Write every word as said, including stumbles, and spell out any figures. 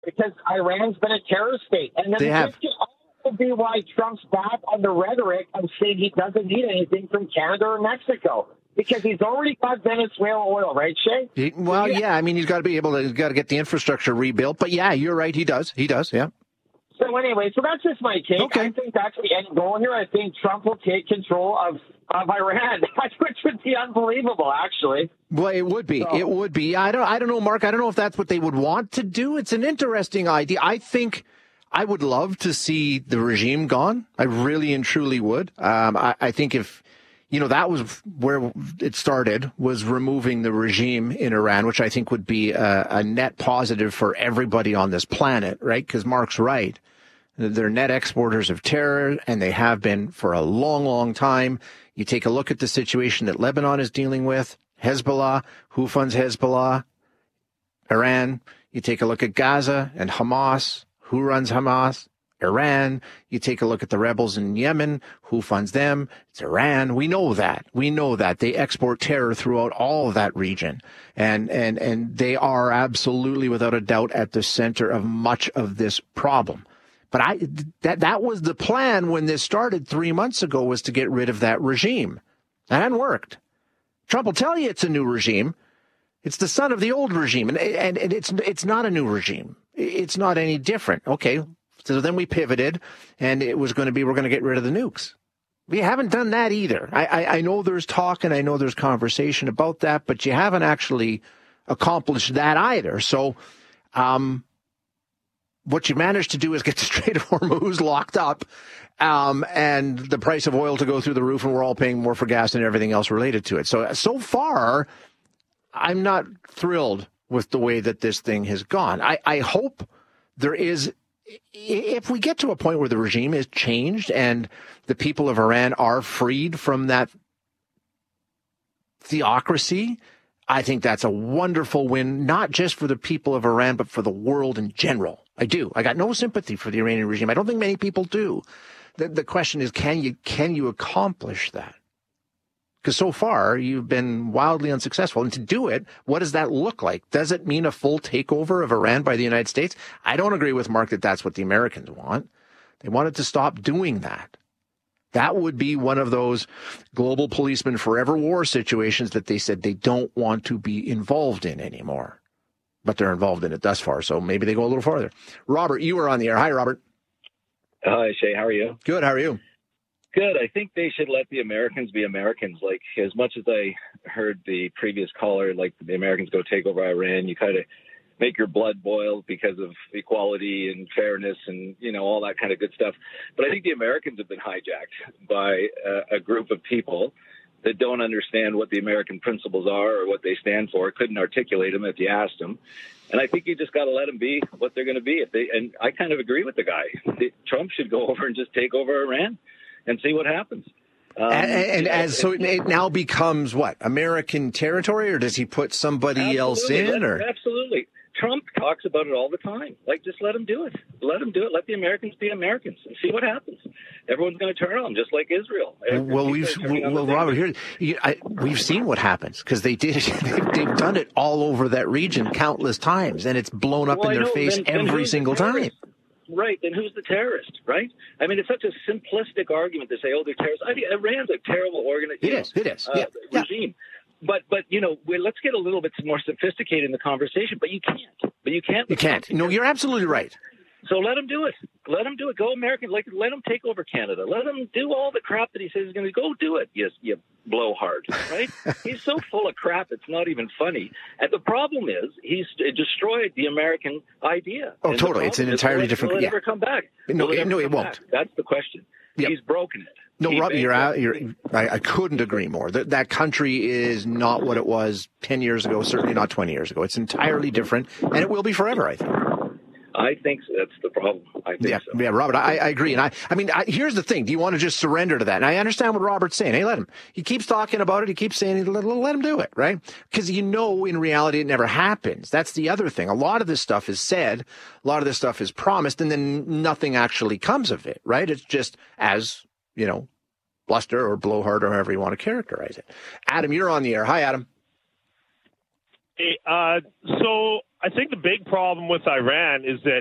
because Iran's been a terror state. And then they have. This can also be why Trump's back on the rhetoric of saying he doesn't need anything from Canada or Mexico. Because he's already got Venezuela oil, right, Shay? He, well, yeah. yeah. I mean, he's got to be able to, he's got to get the infrastructure rebuilt. But yeah, you're right. He does. He does. Yeah. So anyway, so that's just my take. Okay. I think that's the end goal here. I think Trump will take control of, of Iran, which would be unbelievable, actually. Well, it would be. So. It would be. I don't. I don't know, Mark. I don't know if that's what they would want to do. It's an interesting idea. I think I would love to see the regime gone. I really and truly would. Um, I, I think if. You know, that was where it started, was removing the regime in Iran, which I think would be a, a net positive for everybody on this planet, right? Because Mark's right. They're net exporters of terror, and they have been for a long, long time. You take a look at the situation that Lebanon is dealing with, Hezbollah, who funds Hezbollah? Iran. You take a look at Gaza and Hamas, who runs Hamas? Iran. You take a look at the rebels in Yemen. Who funds them? It's Iran. We know that. We know that. They export terror throughout all of that region. And, and, and they are absolutely, without a doubt, at the center of much of this problem. But I, that, that was the plan when this started three months ago, was to get rid of that regime. That hadn't worked. Trump will tell you it's a new regime. It's the son of the old regime. And, and, and it's, it's not a new regime. It's not any different. Okay. So then we pivoted, and it was going to be, we're going to get rid of the nukes. We haven't done that either. I, I, I know there's talk and I know there's conversation about that, but you haven't actually accomplished that either. So um, what you managed to do is get the Strait of Hormuz locked up um, and the price of oil to go through the roof, and we're all paying more for gas and everything else related to it. So, so far, I'm not thrilled with the way that this thing has gone. I, I hope there is... If we get to a point where the regime is changed and the people of Iran are freed from that theocracy, I think that's a wonderful win, not just for the people of Iran, but for the world in general. I do. I got no sympathy for the Iranian regime. I don't think many people do. The, the question is, can you, can you accomplish that? Because so far, you've been wildly unsuccessful. And to do it, what does that look like? Does it mean a full takeover of Iran by the United States? I don't agree with Mark that that's what the Americans want. They wanted to stop doing that. That would be one of those global policeman forever war situations that they said they don't want to be involved in anymore. But they're involved in it thus far, so maybe they go a little farther. Robert, you were on the air. Hi, Robert. Hi, Shay. How are you? Good. How are you? Good. I think they should let the Americans be Americans. Like, as much as I heard the previous caller, like the Americans go take over Iran, you kind of make your blood boil because of equality and fairness and, you know, all that kind of good stuff. But I think the Americans have been hijacked by a, a group of people that don't understand what the American principles are or what they stand for, couldn't articulate them if you asked them. And I think you just got to let them be what they're going to be. If they, and I kind of agree with the guy. Trump should go over and just take over Iran and see what happens. Um, and and as so it now becomes what, American territory, or does he put somebody else in? Or absolutely, Trump talks about it all the time. Like, just let him do it. Let him do it. Let the Americans be Americans and see what happens. Everyone's going to turn on them, just like Israel. Well, we've well, Robert, here you, I, we've seen what happens, because they did. They've, they've done it all over that region countless times, and it's blown up well, in their know, face then, every then single time. Right, then who's the terrorist, right? I mean, it's such a simplistic argument to say, oh, they're terrorists. I mean, Iran's a terrible organization. It is, it is, uh, yeah. regime. Yeah. But, but you know, we're, let's get a little bit more sophisticated in the conversation, but you can't. But you can't. You can't. No, you're absolutely right. So let him do it. Let him do it. Go American. Like, let him take over Canada. Let him do all the crap that he says he's going to go do it. Yes, you blowhard, right? He's so full of crap, it's not even funny. And the problem is he's destroyed the American idea. Oh, and totally. It's an entirely will different. Will it yeah. ever come back? No, it, it, no, it won't. Back? That's the question. Yep. He's broken it. No, Rob, you're out. You're, I, I couldn't agree more. That that country is not what it was ten years ago. Certainly not twenty years ago. It's entirely different, and it will be forever, I think. I think so. That's the problem. I think yeah, so. Yeah, Robert, I, I agree. And I, I mean, I, here's the thing. Do you want to just surrender to that? And I understand what Robert's saying. Hey, let him. He keeps talking about it. He keeps saying, let, let him do it, right? Because you know, in reality, it never happens. That's the other thing. A lot of this stuff is said. A lot of this stuff is promised, and then nothing actually comes of it, right? It's just as, you know, bluster or blowhard or however you want to characterize it. Adam, you're on the air. Hi, Adam. Hey, uh, so I think the big problem with Iran is that